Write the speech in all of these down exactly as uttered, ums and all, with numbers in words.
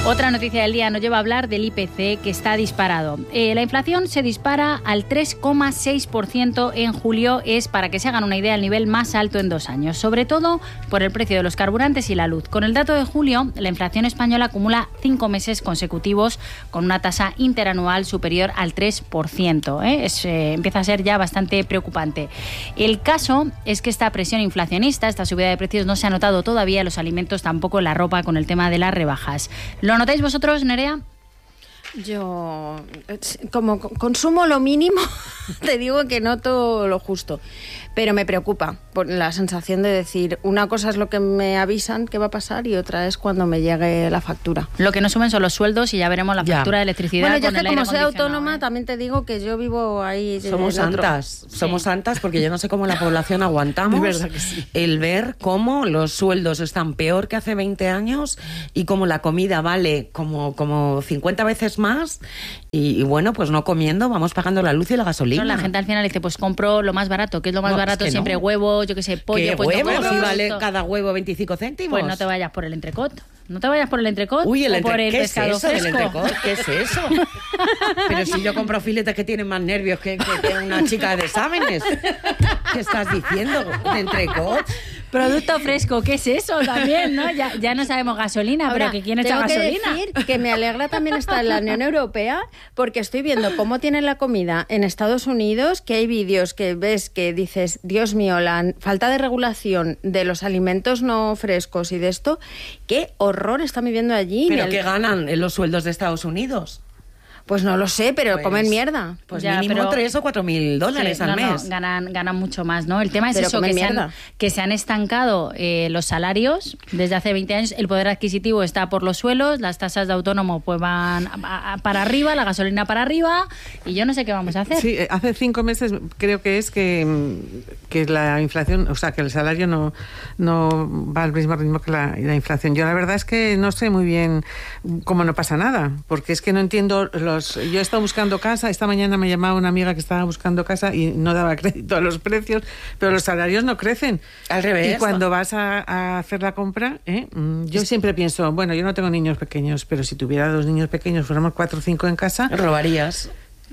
Otra noticia del día nos lleva a hablar del I P C, que está disparado. Eh, la inflación se dispara al tres coma seis por ciento en julio. Es, para que se hagan una idea, el nivel más alto en dos años, sobre todo por el precio de los carburantes y la luz. Con el dato de julio, la inflación española acumula cinco meses consecutivos con una tasa interanual superior al tres por ciento. ¿eh? Es, eh, empieza a ser ya bastante preocupante. El caso es que esta presión inflacionista, esta subida de precios, no se ha notado todavía en los alimentos, tampoco en la ropa, con el tema de las rebajas. ¿Lo notáis vosotros, Nerea? Yo, como consumo lo mínimo, te digo que noto lo justo. Pero me preocupa por la sensación de decir, una cosa es lo que me avisan que va a pasar y otra es cuando me llegue la factura. Lo que no suben son los sueldos y ya veremos la factura ya. de electricidad. Bueno, yo con es que el como soy autónoma, ¿eh? también te digo que yo vivo ahí. Somos santas, otro. somos sí. santas, porque yo no sé cómo la población aguantamos verdad que sí. el ver cómo los sueldos están peor que hace veinte años y cómo la comida vale como, como cincuenta veces más y, y bueno, pues no comiendo, vamos pagando la luz y la gasolina. No, la gente al final dice, pues compro lo más barato, que es lo más no, barato, es que siempre no. huevo, yo qué sé, pollo. ¿Qué pues huevo? No, si vale esto. Cada huevo veinticinco céntimos. Pues no te vayas por el entrecot. No te vayas por el entrecot Uy, el o entre... por el ¿Qué pescado es eso fresco. del entrecot? ¿Qué es eso? Pero si yo compro filetes que tienen más nervios que, que, que una chica de exámenes. ¿Qué estás diciendo? ¿De entrecot? Producto fresco, ¿qué es eso también, no? Ya, ya no sabemos gasolina, Ahora, pero que quién echa gasolina. Tengo que decir que me alegra también estar en la Unión Europea, porque estoy viendo cómo tienen la comida en Estados Unidos, que hay vídeos que ves que dices, Dios mío, la falta de regulación de los alimentos no frescos y de esto, qué horror están viviendo allí. ¿Pero qué ganan en los sueldos de Estados Unidos? Pues no lo sé, pero pues, comen mierda. Pues ya, mínimo tres o cuatro mil dólares sí, al no, mes. No, ganan, ganan mucho más, ¿no? El tema es pero eso, que se, han, que se han estancado eh, los salarios desde hace veinte años, el poder adquisitivo está por los suelos, las tasas de autónomo pues van a, a, para arriba, la gasolina para arriba, y yo no sé qué vamos a hacer. Sí, hace cinco meses creo que es que, que la inflación, o sea, que el salario no, no va al mismo ritmo que la, la inflación. Yo la verdad es que no sé muy bien cómo no pasa nada, porque es que no entiendo los... Yo he estado buscando casa, esta mañana me llamaba una amiga que estaba buscando casa y no daba crédito a los precios, pero los salarios no crecen. Al revés. Y cuando vas a, a hacer la compra, ¿eh? yo siempre pienso, bueno, yo no tengo niños pequeños, pero si tuviera dos niños pequeños, fuéramos cuatro o cinco en casa... Robarías.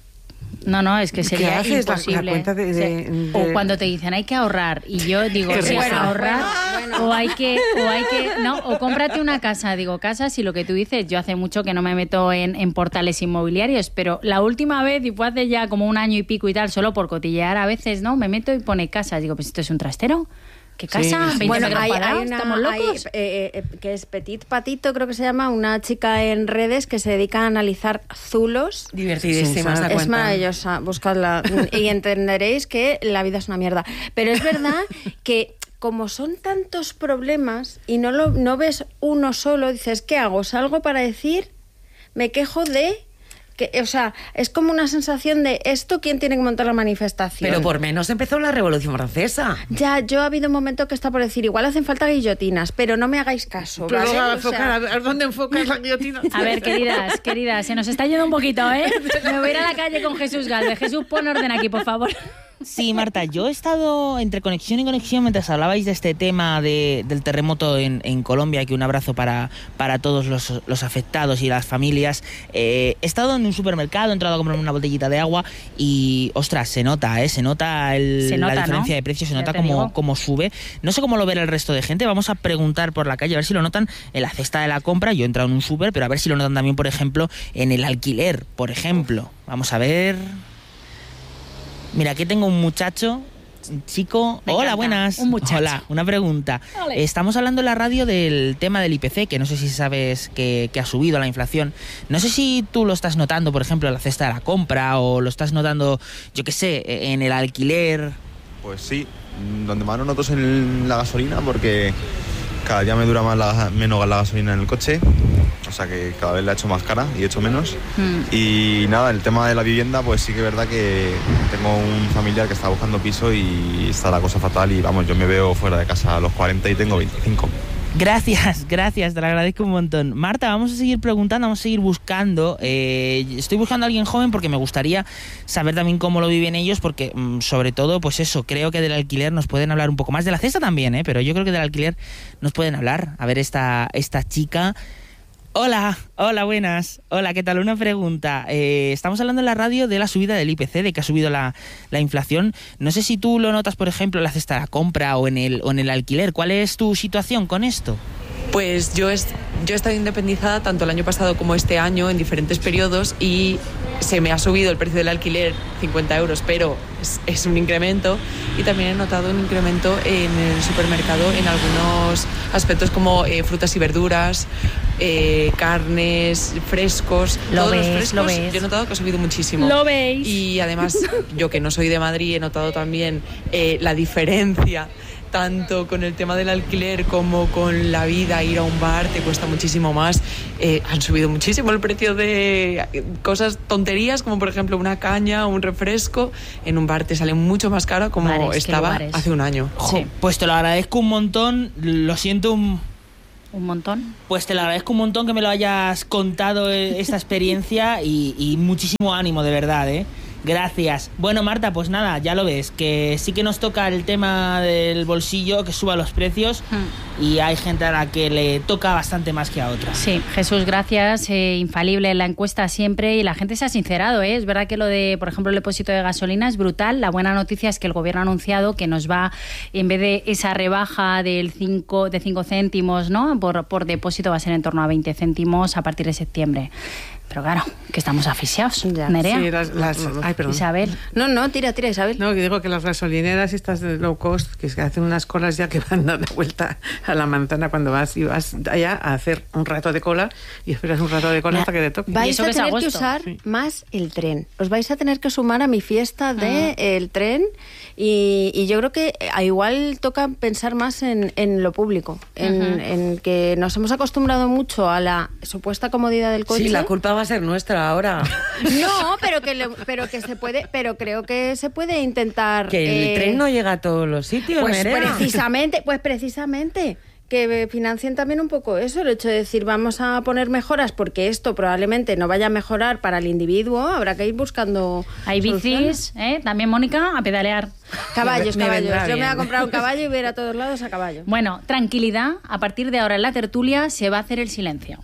No, no, es que sería ¿Qué haces? imposible. La, la cuenta de, de, de... O cuando te dicen hay que ahorrar y yo digo, si es ahorrar bueno, bueno. o hay que o hay que no, o cómprate una casa, digo, casas y lo que tú dices, yo hace mucho que no me meto en, en portales inmobiliarios, pero la última vez, y fue hace ya como un año y pico y tal, solo por cotillear a veces, ¿no? Me meto y pone casas, digo, pues esto es un trastero. ¿Qué casa? Sí. Bueno, hay, hay una, ¿estamos locos? Hay, eh, eh, que es Petit Patito, creo que se llama, una chica en redes que se dedica a analizar zulos. Divertidísima esta cuenta. Es maravillosa, buscadla y entenderéis que la vida es una mierda. Pero es verdad que como son tantos problemas y no, lo, no ves uno solo, dices, ¿qué hago? ¿Salgo para decir? Me quejo de... Que, o sea, es como una sensación de esto, ¿quién tiene que montar la manifestación? Pero por menos empezó la Revolución Francesa. Ya, yo ha habido un momento que está por decir, igual hacen falta guillotinas, pero no me hagáis caso, pero ¿vale? a, o enfocar, sea... a ver, ¿dónde enfocas la guillotina? A ver, queridas, queridas, se nos está yendo un poquito, ¿eh? Me voy a ir a la calle con Jesús Galvez. Jesús, pon orden aquí, por favor. Sí, Marta, yo he estado entre conexión y conexión mientras hablabais de este tema de, del terremoto en, en Colombia, que un abrazo para, para todos los, los afectados y las familias. Eh, he estado en un supermercado, he entrado a comprar una botellita de agua y, ostras, se nota, ¿eh? Se nota, el, se nota la diferencia, ¿no?, de precios, se ya nota como, como sube. No sé cómo lo verá el resto de gente, vamos a preguntar por la calle a ver si lo notan en la cesta de la compra. Yo he entrado en un súper, pero a ver si lo notan también, por ejemplo, en el alquiler, por ejemplo. Vamos a ver... Mira, aquí tengo un muchacho, un chico... Me Hola, encanta. buenas. Un muchacho. Hola, una pregunta. Ole. Estamos hablando en la radio del tema del I P C, que no sé si sabes que, que ha subido la inflación. No sé si tú lo estás notando, por ejemplo, en la cesta de la compra, o lo estás notando, yo qué sé, en el alquiler. Pues sí, donde más lo noto es en la gasolina, porque cada día me dura más la, menos la gasolina en el coche. O sea que cada vez la he hecho más cara y he hecho menos. Mm. Y nada, el tema de la vivienda, pues sí que es verdad que tengo un familiar que está buscando piso y está la cosa fatal. Y vamos, yo me veo fuera de casa a los cuarenta y tengo veinticinco. Gracias, gracias, te lo agradezco un montón. Marta, vamos a seguir preguntando, vamos a seguir buscando. Eh, estoy buscando a alguien joven porque me gustaría saber también cómo lo viven ellos, porque mmm, sobre todo, pues eso, creo que del alquiler nos pueden hablar un poco más. De la cesta también, ¿eh? Pero yo creo que del alquiler nos pueden hablar. A ver, esta, esta chica... Hola, hola, buenas. Hola, ¿qué tal? Una pregunta. Eh, estamos hablando en la radio de la subida del I P C, de que ha subido la, la inflación. No sé si tú lo notas, por ejemplo, en la cesta de la compra o en el, o en el alquiler. ¿Cuál es tu situación con esto? Pues yo, es, yo he estado independizada tanto el año pasado como este año en diferentes periodos y se me ha subido el precio del alquiler cincuenta euros, pero es, es un incremento, y también he notado un incremento en el supermercado en algunos aspectos como eh, frutas y verduras, eh, carnes, frescos. Lo todos ves, los frescos lo ves. yo he notado que ha subido muchísimo. Lo veis. Y además, yo que no soy de Madrid, he notado también eh, la diferencia tanto con el tema del alquiler como con la vida. Ir a un bar te cuesta muchísimo más. Eh, han subido muchísimo el precio de cosas, tonterías, como por ejemplo una caña, un refresco. En un bar te sale mucho más caro como Bares, que estaba lugares. hace un año. Jo, Sí. Pues te lo agradezco un montón, lo siento un... Un montón. Pues te lo agradezco un montón que me lo hayas contado, eh, esta experiencia, y, y muchísimo ánimo, de verdad, ¿eh? Gracias. Bueno, Marta, pues nada, ya lo ves, que sí que nos toca el tema del bolsillo, que suba los precios, Hmm. y hay gente a la que le toca bastante más que a otras. Sí, Jesús, gracias. Eh, infalible en la encuesta siempre, y la gente se ha sincerado, ¿eh? Es verdad que lo de, por ejemplo, el depósito de gasolina es brutal. La buena noticia es que el gobierno ha anunciado que nos va, en vez de esa rebaja del cinco, de cinco céntimos, ¿no?, por, por depósito, va a ser en torno a veinte céntimos a partir de septiembre. Pero claro, que estamos asfixiados. Ya. Nerea, Sí, las, las, ay, perdón. Isabel. No, no, tira, tira, Isabel. No, que digo que las gasolineras estas de low cost, que es que hacen unas colas ya que van a dar vuelta a la manzana cuando vas y vas allá a hacer un rato de cola y esperas un rato de cola hasta que te toque. Y Vais eso a que es tener que agosto. usar Sí. más el tren. Os vais a tener que sumar a mi fiesta de Ah. el tren, y, y yo creo que a igual toca pensar más en, en lo público, en, Ujú. en que nos hemos acostumbrado mucho a la supuesta comodidad del coche. Sí, la culpa va a ser nuestra ahora. No, pero que le- pero que se puede, pero creo que se puede intentar Que el eh, tren no llega a todos los sitios, pues Nerea. precisamente, pues precisamente que financien también un poco eso, el hecho de decir vamos a poner mejoras porque esto probablemente no vaya a mejorar para el individuo, habrá que ir buscando Hay soluciones. bicis, ¿eh? También, Mónica, a pedalear. Caballos, Me caballos. vendrá Yo me voy a bien. comprar un caballo y voy a ir a todos lados a caballo. Bueno, tranquilidad. A partir de ahora en la tertulia se va a hacer el silencio.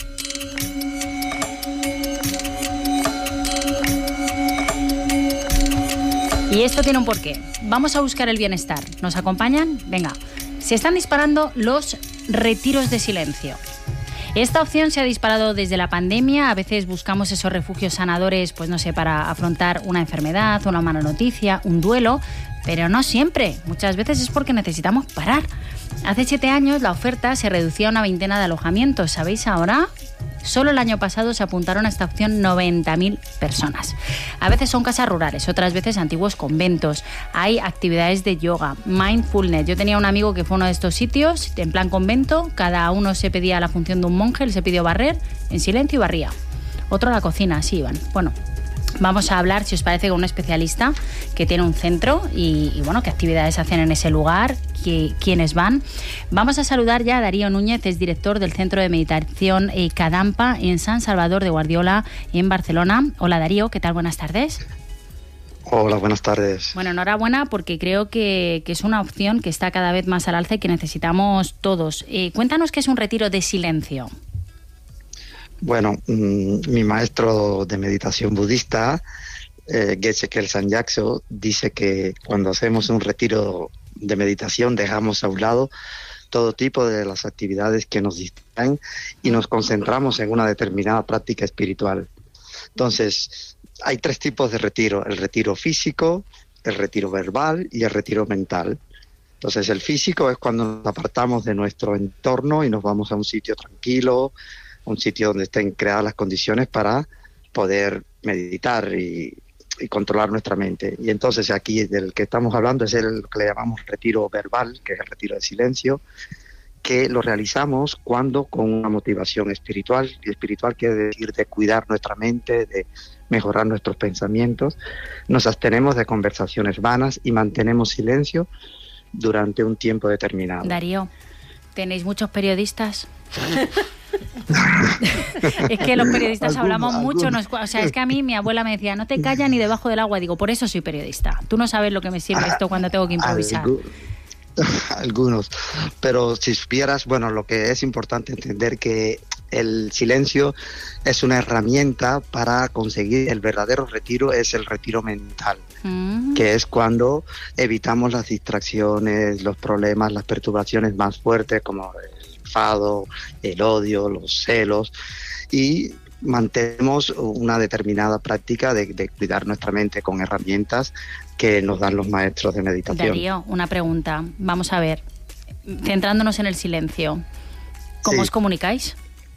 Y esto tiene un porqué. Vamos a buscar el bienestar. ¿Nos acompañan? Venga. Se están disparando los retiros de silencio. Esta opción se ha disparado desde la pandemia. A veces buscamos esos refugios sanadores, pues no sé, para afrontar una enfermedad, una mala noticia, un duelo, pero no siempre. Muchas veces es porque necesitamos parar. Hace siete años la oferta se reducía a una veintena de alojamientos. ¿Sabéis ahora? Solo el año pasado se apuntaron a esta opción noventa mil personas. A veces son casas rurales, otras veces antiguos conventos. Hay actividades de yoga, mindfulness. Yo tenía un amigo que fue a uno de estos sitios, en plan convento. Cada uno se pedía la función de un monje, él se pidió barrer en silencio y barría. Otro a la cocina, así iban. Bueno, vamos a hablar, si os parece, con un especialista que tiene un centro y, y bueno, qué actividades hacen en ese lugar, que, quiénes van. Vamos a saludar ya a Darío Núñez, es director del Centro de Meditación eh, Kadampa en San Salvador de Guardiola, en Barcelona. Hola Darío, ¿qué tal? Buenas tardes. Hola, buenas tardes. Bueno, enhorabuena porque creo que, que es una opción que está cada vez más al alza y que necesitamos todos. Eh, cuéntanos qué es un retiro de silencio. Bueno, mmm, mi maestro de meditación budista, eh, Geshe Kelsang Gyatso, dice que cuando hacemos un retiro de meditación dejamos a un lado todo tipo de las actividades que nos distraen y nos concentramos en una determinada práctica espiritual. Entonces, hay tres tipos de retiro: el retiro físico, el retiro verbal y el retiro mental. Entonces, el físico es cuando nos apartamos de nuestro entorno y nos vamos a un sitio tranquilo, un sitio donde estén creadas las condiciones para poder meditar y, y controlar nuestra mente. Y entonces aquí del que estamos hablando es el que le llamamos retiro verbal, que es el retiro de silencio, que lo realizamos cuando con una motivación espiritual, y espiritual quiere decir de cuidar nuestra mente, de mejorar nuestros pensamientos, nos abstenemos de conversaciones vanas y mantenemos silencio durante un tiempo determinado. Darío, ¿tenéis muchos periodistas? Es que los periodistas Alguno, hablamos alguno. mucho, nos, o sea, es que a mí mi abuela me decía, no te callas ni debajo del agua. Digo, por eso soy periodista. Tú no sabes lo que me sirve esto cuando tengo que improvisar. Algu- Algunos, pero si supieras, bueno, lo que es importante entender que el silencio es una herramienta para conseguir el verdadero retiro, es el retiro mental, mm. que es cuando evitamos las distracciones, los problemas, las perturbaciones más fuertes como el enfado, el odio, los celos, y mantenemos una determinada práctica de, de cuidar nuestra mente con herramientas que nos dan los maestros de meditación. Darío, una pregunta. Vamos a ver, centrándonos en el silencio. ¿Cómo sí. os comunicáis?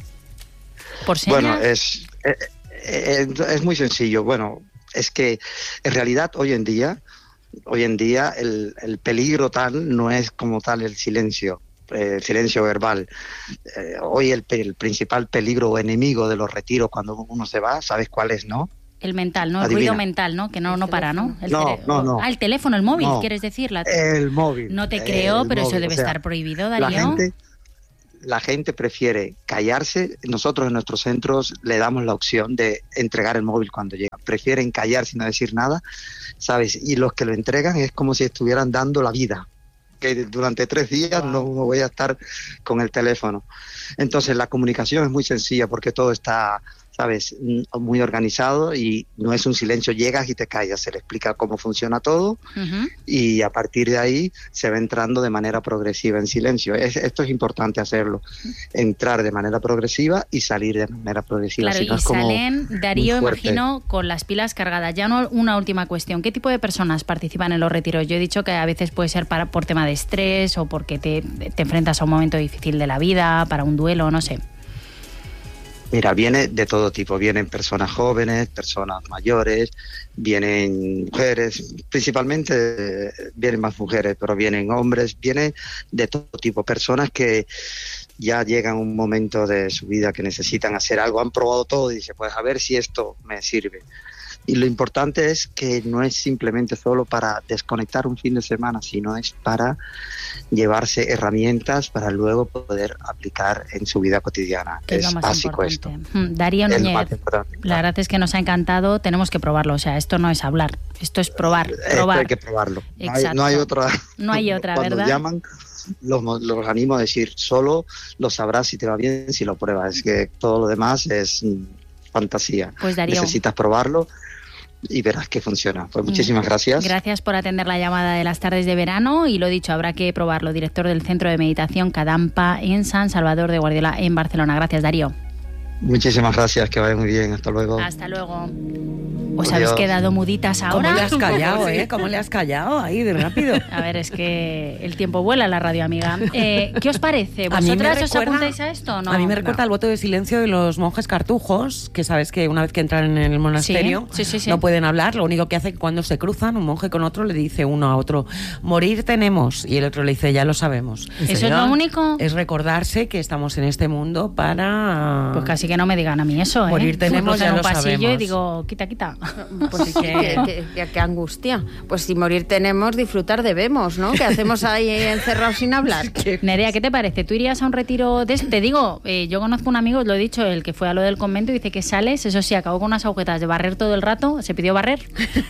¿Por señas? Bueno, es, es, es muy sencillo. Bueno, es que en realidad hoy en día, hoy en día el, el peligro tal no es como tal el silencio. Eh, silencio verbal. Eh, hoy el, el principal peligro o enemigo de los retiros cuando uno se va, ¿sabes cuál es, no? El mental, ¿no? El Adivina. ruido mental, ¿no? Que no, no para, ¿no? El no, cere- no, no. Ah, el teléfono, el móvil, no. ¿quieres decir? La... El móvil. No te creo, pero móvil. eso debe O sea, estar prohibido, Darío. La gente, la gente prefiere callarse. Nosotros en nuestros centros le damos la opción de entregar el móvil cuando llega. Prefieren callarse y no decir nada, ¿sabes? Y los que lo entregan es como si estuvieran dando la vida. Que durante tres días wow. no voy a estar con el teléfono. Entonces la comunicación es muy sencilla porque todo está, sabes, muy organizado y no es un silencio, llegas y te callas, se le explica cómo funciona todo uh-huh. y a partir de ahí se va entrando de manera progresiva en silencio. Es, esto es importante hacerlo, entrar de manera progresiva y salir de manera progresiva. Claro, si no y es como salen, Darío, imagino, con las pilas cargadas. Ya no, una última cuestión, ¿qué tipo de personas participan en los retiros? Yo he dicho que a veces puede ser para, por tema de estrés o porque te, te enfrentas a un momento difícil de la vida, para un duelo, no sé. Mira, viene de todo tipo, vienen personas jóvenes, personas mayores, vienen mujeres, principalmente vienen más mujeres, pero vienen hombres, vienen de todo tipo, personas que ya llegan a un momento de su vida que necesitan hacer algo, han probado todo y dicen, pues a ver si esto me sirve. Y lo importante es que no es simplemente solo para desconectar un fin de semana, sino es para llevarse herramientas para luego poder aplicar en su vida cotidiana. Es, es básico esto. Darío Núñez, la verdad es que nos ha encantado, tenemos que probarlo, o sea, esto no es hablar, esto es probar, probar. Esto hay que probarlo. No hay, Exacto. no hay otra. No hay otra, Cuando ¿verdad? llaman, los, los animo a decir, solo lo sabrás si te va bien, si lo pruebas. Es que todo lo demás es mm, fantasía. Pues Darío, necesitas probarlo y verás que funciona. Pues muchísimas gracias. Gracias por atender la llamada de las tardes de verano y lo dicho, habrá que probarlo. Director del Centro de Meditación Kadampa en San Salvador de Guardiola en Barcelona. Gracias, Darío. Muchísimas gracias, que vaya muy bien. Hasta luego. Hasta luego. ¿Os habéis quedado muditas ahora? ¿Cómo le has callado, eh? ¿Cómo le has callado ahí de rápido? A ver, es que el tiempo vuela en la radio, amiga. Eh, ¿Qué os parece? ¿Vosotras os apuntáis a esto o no? A mí me recuerda no. al voto de silencio de los monjes cartujos, que sabes que una vez que entran en el monasterio sí, sí, sí, sí. no pueden hablar. Lo único que hacen cuando se cruzan, un monje con otro le dice uno a otro, morir tenemos. Y el otro le dice, ya lo sabemos. ¿Eso es lo único? Es recordarse que estamos en este mundo para... Pues casi que no me digan a mí eso, ¿eh? Morir tenemos, pues ya en un lo pasillo sabemos. Y digo, quita, quita. Pues sí, que, que, que, que angustia. Pues si morir tenemos, disfrutar debemos, ¿no? ¿Qué hacemos ahí encerrados sin hablar? Nerea, ¿qué te parece? ¿Tú irías a un retiro de este? Te digo, eh, yo conozco un amigo, os lo he dicho, el que fue a lo del convento y dice que sales, eso sí, acabó con unas agujetas de barrer todo el rato, se pidió barrer.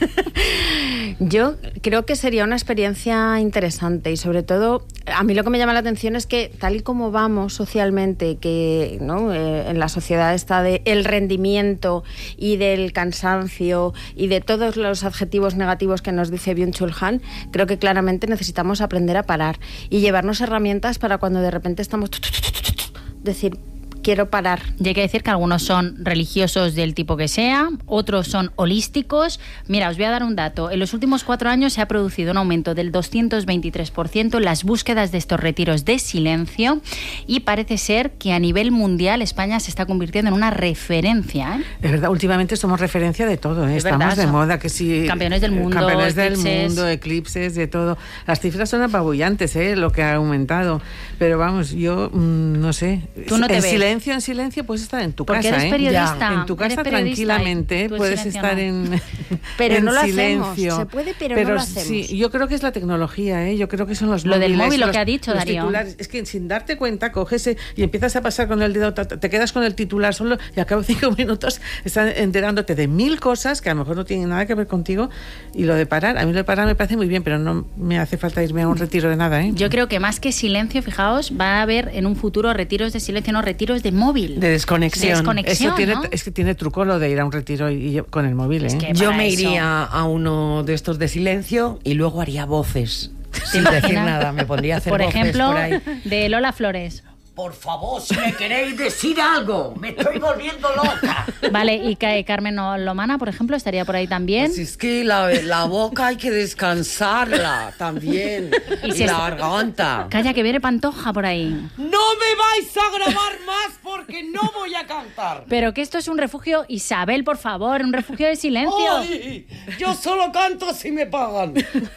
Yo creo que sería una experiencia interesante y sobre todo, a mí lo que me llama la atención es que tal y como vamos socialmente, que ¿no? eh, en la sociedad está de el rendimiento y del cansancio y de todos los adjetivos negativos que nos dice Byung-Chul Han, creo que claramente necesitamos aprender a parar y llevarnos herramientas para cuando de repente estamos decir, quiero parar. Y hay que decir que algunos son religiosos del tipo que sea, otros son holísticos. Mira, os voy a dar un dato. En los últimos cuatro años se ha producido un aumento del doscientos veintitrés por ciento en las búsquedas de estos retiros de silencio y parece ser que a nivel mundial España se está convirtiendo en una referencia, ¿eh? Es verdad, últimamente somos referencia de todo, ¿eh? Es Estamos verdad, de son moda, que sí. Campeones del mundo, Campeones del eclipses. mundo, eclipses, de todo. Las cifras son apabullantes, ¿eh? Lo que ha aumentado. Pero vamos, yo mmm, no sé. Tú no te en ves. silencio, en silencio, puedes estar en tu Porque casa, eres ¿eh? periodista. Ya. En tu casa Eres periodista tranquilamente y tú el puedes silencio estar no. en Pero en no lo silencio. hacemos. Se puede, pero, pero no lo hacemos. Sí, yo creo que es la tecnología, ¿eh? Yo creo que son los Lo del móviles, móvil, lo los, que ha dicho los Darío. titulares. Es que sin darte cuenta coges y empiezas a pasar con el dedo, te quedas con el titular solo y a cabo de cinco minutos estás enterándote de mil cosas que a lo mejor no tienen nada que ver contigo. Y lo de parar, a mí lo de parar me parece muy bien, pero no me hace falta irme a un retiro de nada, ¿eh? Yo creo que más que silencio, fijaos, va a haber en un futuro retiros de silencio, no, retiros retiros de móvil. De desconexión. De desconexión, Eso tiene, ¿no? es que tiene truco lo de ir a un retiro y, y con el móvil, ¿eh? Es que Yo para me eso- iría a uno de estos de silencio y luego haría voces. Sin decir imaginas? nada, me pondría a hacer Por voces ejemplo, por ahí. de Lola Flores. Por favor, si me queréis decir algo, me estoy volviendo loca. Vale, y Ca- Carmen Lomana, por ejemplo, estaría por ahí también. Pues es que la, la boca hay que descansarla también. Y Y, si la es- garganta. Calla, que viene Pantoja por ahí. No me vais a grabar más porque no voy a cantar. Pero que esto es un refugio, Isabel, por favor, un refugio de silencio. ¡Ay! Yo solo canto si me pagan.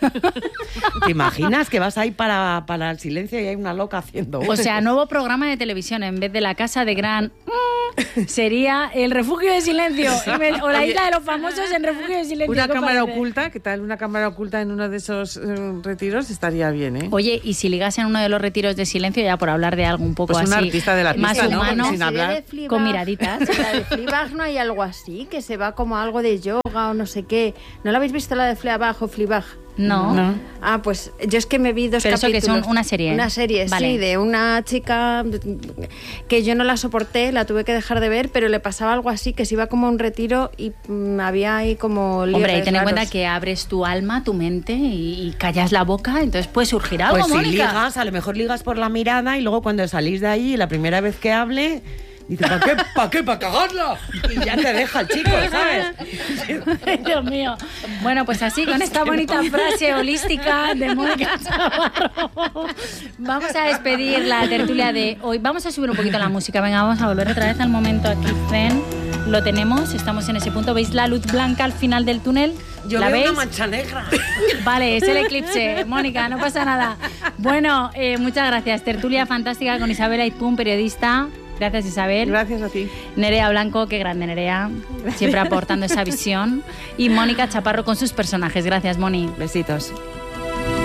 ¿Te imaginas que vas ahí para, para el silencio y hay una loca haciendo? O sea, nuevo programa de televisión, en vez de la casa de gran... sería el refugio de silencio. Y me- O la isla de los famosos en refugio de silencio. Una ¿qué cámara parece? oculta, ¿qué tal? Una cámara oculta en uno de esos eh, retiros estaría bien, ¿eh? Oye, y si ligas en uno de los retiros de silencio, ya por hablar de algo un poco Pues un así artista de la más pista, ¿no? humano, Sin hablar. De Fleabag, con miraditas. La de Fleabag no hay algo así, que se va como algo de yoga o no sé qué. ¿No la habéis visto la de Fleabag o Fleabag? No. No. Ah, pues yo es que me vi dos Pero eso que capítulos. son una serie. Una serie, Vale. sí, de una chica que yo no la soporté, la tuve que dejar de ver, pero le pasaba algo así, que se iba como a un retiro y mm, había ahí como líos Hombre, y ten en raros. cuenta que abres tu alma, tu mente y, y callas la boca, entonces puede surgir algo, Pues si Mónica. ligas, a lo mejor ligas por la mirada y luego cuando salís de ahí, la primera vez que hable, dice, ¿para qué? ¿Para qué? ¿Para cagarla? Y ya te deja el chico, ¿sabes? Dios mío. Bueno, pues así, con esta bonita frase holística de Mónica Chavarro, vamos a despedir la tertulia de hoy. Vamos a subir un poquito la música. Venga, vamos a volver otra vez al momento aquí, Zen. Lo tenemos, estamos en ese punto. ¿Veis la luz blanca al final del túnel? Yo ¿La veo veis? una mancha negra. Vale, es el eclipse. Mónica, no pasa nada. Bueno, eh, muchas gracias. Tertulia fantástica con Isabel Aizpún, periodista. Gracias, Isabel. Gracias a ti. Nerea Blanco, qué grande Nerea, siempre aportando esa visión. Y Mónica Chaparro con sus personajes. Gracias, Moni. Besitos.